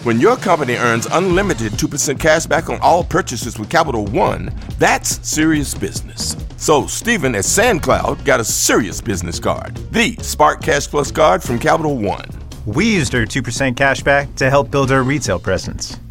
When your company earns unlimited 2% cash back on all purchases with Capital One, that's serious business. So Stephen at SandCloud got a serious business card, the Spark Cash Plus card from Capital One. We used our 2% cash back to help build our retail presence.